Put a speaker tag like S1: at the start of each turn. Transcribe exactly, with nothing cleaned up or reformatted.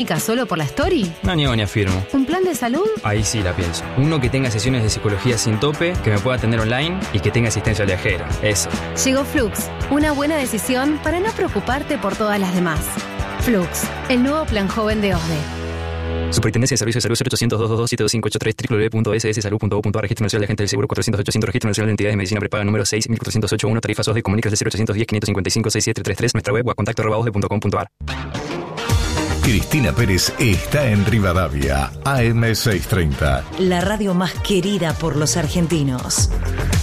S1: ¿Solo por la story?
S2: No niego ni afirmo.
S1: ¿Un plan de salud?
S2: Ahí sí la pienso. Uno que tenga sesiones de psicología sin tope, que me pueda atender online y que tenga asistencia viajera. Eso.
S1: Llegó Flux, una buena decisión para no preocuparte por todas las demás. Flux, el nuevo plan joven de O S D E.
S2: Superintendencia de Servicios de Salud cero ochocientos, doscientos veintidós, siete dos cinco ocho tres, doble u doble u doble u punto s s salud punto gov punto a r. Registro Nacional de Agentes del Seguro cuatrocientos ochocientos, Registro Nacional de Entidades de Medicina Prepaga número seis mil cuatrocientos ochenta y uno, tarifas O S D E, comunicas de cero ochocientos diez, quinientos cincuenta y cinco, sesenta y siete treinta y tres, nuestra web o a contacto arroba osde punto com punto a r.
S3: Cristina Pérez está en Rivadavia, A M seiscientos treinta.
S4: La radio más querida por los argentinos.